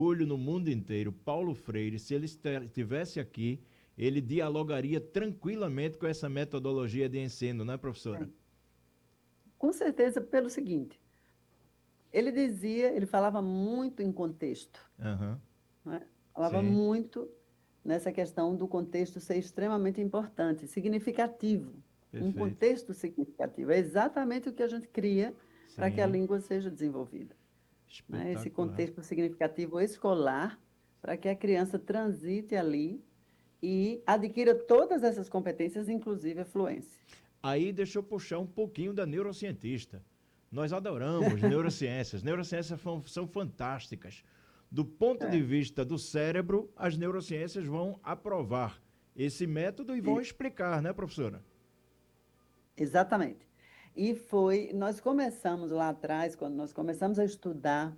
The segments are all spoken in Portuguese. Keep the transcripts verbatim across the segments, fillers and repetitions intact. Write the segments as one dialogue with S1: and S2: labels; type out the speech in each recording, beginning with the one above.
S1: orgulho no mundo inteiro. Paulo Freire, se ele estivesse aqui, ele dialogaria tranquilamente com essa metodologia de ensino, não é, professora?
S2: É. Com certeza, pelo seguinte, ele dizia, ele falava muito em contexto,
S1: Aham,
S2: né? Falava
S1: sim,
S2: muito nessa questão do contexto ser extremamente importante, significativo. Um
S1: perfeito.
S2: contexto significativo é exatamente o que a gente cria para que a
S1: Sim,
S2: língua seja desenvolvida, né? Esse
S1: espetacular.
S2: contexto significativo escolar, para que a criança transite ali e adquira todas essas competências, inclusive a fluência.
S1: Aí deixa eu puxar um pouquinho da neurocientista. Nós adoramos neurociências. Neurociências são, são fantásticas. Do ponto de
S2: É,
S1: vista do cérebro, as neurociências vão aprovar esse método e vão
S2: e-
S1: explicar, né, professora?
S2: exatamente. E foi, nós começamos lá atrás, quando nós começamos a estudar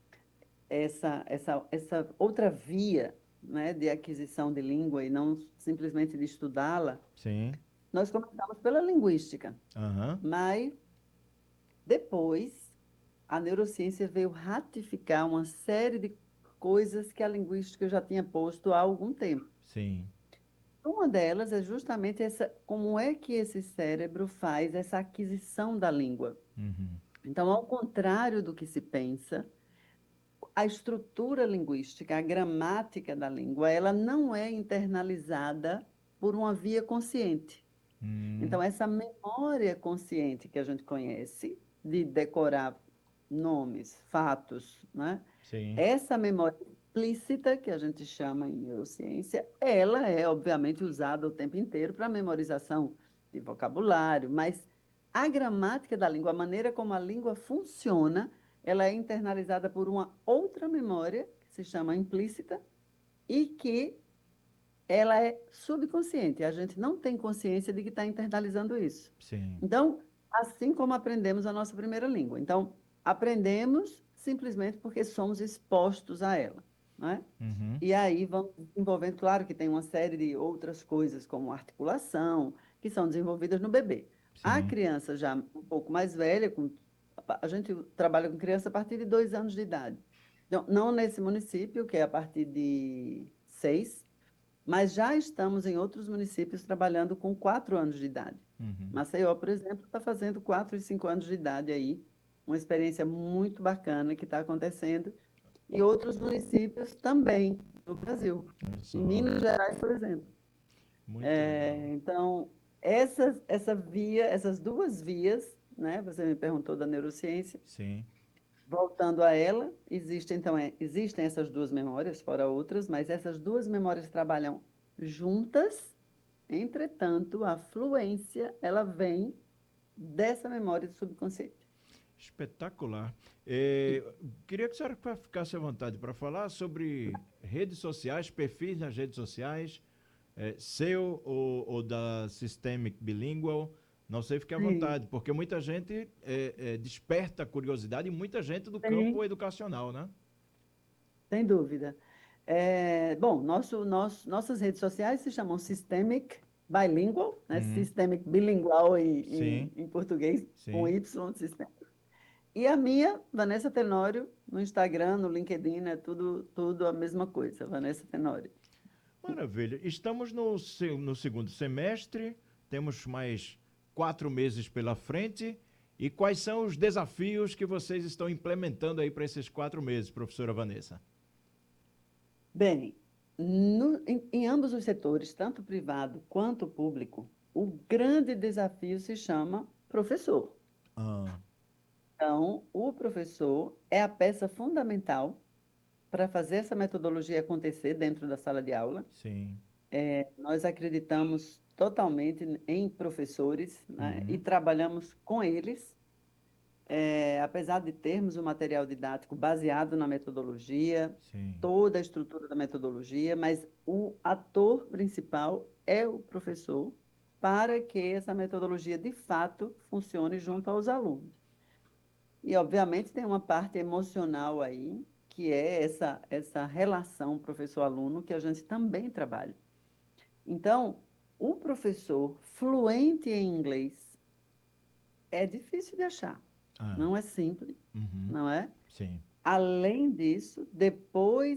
S2: essa, essa, essa outra via, né, de aquisição de língua e não simplesmente de estudá-la,
S1: Sim.
S2: nós começamos pela linguística,
S1: Aham.
S2: mas depois a neurociência veio ratificar uma série de coisas que a linguística já tinha posto há algum tempo.
S1: Sim.
S2: Uma delas é justamente essa, como é que esse cérebro faz essa aquisição da língua.
S1: Uhum.
S2: Então, ao contrário do que se pensa, a estrutura linguística, a gramática da língua, ela não é internalizada por uma via consciente.
S1: Hum,
S2: Então, essa memória consciente que a gente conhece, de decorar nomes, fatos, né?
S1: sim.
S2: Essa memória explícita, que a gente chama em neurociência, ela é, obviamente, usada o tempo inteiro para memorização de vocabulário, mas a gramática da língua, a maneira como a língua funciona, ela é internalizada por uma outra memória, que se chama implícita, e que ela é subconsciente. A gente não tem consciência de que está internalizando isso.
S1: Sim.
S2: Então, assim como aprendemos a nossa primeira língua. Então, aprendemos simplesmente porque somos expostos a ela, né?
S1: Uhum.
S2: E aí vamos desenvolvendo, claro que tem uma série de outras coisas, como articulação, que são desenvolvidas no bebê. A
S1: Sim.
S2: criança já um pouco mais velha, com, a gente trabalha com criança a partir de dois anos de idade. Então, não nesse município, que é a partir de seis, mas já estamos em outros municípios trabalhando com quatro anos de idade.
S1: Uhum.
S2: Maceió, por exemplo, está fazendo quatro e cinco anos de idade aí, uma experiência muito bacana que está acontecendo, e outros municípios também no Brasil.
S1: Olha
S2: Em
S1: só.
S2: Minas Gerais, por exemplo.
S1: Muito legal.
S2: É, então, essa, essa via, essas duas vias, né? Você me perguntou da neurociência.
S1: Sim.
S2: Voltando a ela, existe, então, é, existem essas duas memórias, fora outras, mas essas duas memórias trabalham juntas. Entretanto, a fluência, ela vem dessa memória do subconsciente.
S1: Espetacular. É, queria que a senhora ficasse à vontade para falar sobre redes sociais, perfis nas redes sociais, é, seu ou, ou da Systemic Bilingual. Não sei, fique à
S2: Sim,
S1: vontade, porque muita gente é, é, desperta a curiosidade e muita gente do campo
S2: sim,
S1: educacional, né?
S2: sem dúvida. É, bom, nosso, nosso, nossas redes sociais se chamam Systemic Bilingual, né?
S1: Uhum.
S2: Systemic Bilingual em,
S1: Sim,
S2: em, em português, com
S1: sim.
S2: Y, Systemic. E a minha, Vanessa Tenório, no Instagram, no LinkedIn, é tudo, tudo a mesma coisa, Vanessa Tenório.
S1: Maravilha. Estamos no, se- no segundo semestre, temos mais quatro meses pela frente. E quais são os desafios que vocês estão implementando aí para esses quatro meses, professora Vanessa?
S2: Bem, no- em, em ambos os setores, tanto privado quanto público, o grande desafio se chama professor.
S1: Ah,
S2: Então, o professor é a peça fundamental para fazer essa metodologia acontecer dentro da sala de aula.
S1: sim.
S2: Nós acreditamos totalmente em professores, né, e
S1: Uhum.
S2: trabalhamos com eles. É, apesar de termos o material didático baseado na metodologia,
S1: Sim.
S2: toda a estrutura da metodologia, mas o ator principal é o professor, para que essa metodologia de fato funcione junto aos alunos. E, obviamente, tem uma parte emocional aí, que é essa, essa relação professor-aluno, que a gente também trabalha. Então, o professor fluente em inglês é difícil de achar,
S1: Ah,
S2: não é simples,
S1: uhum.
S2: não é?
S1: Sim.
S2: Além disso, depois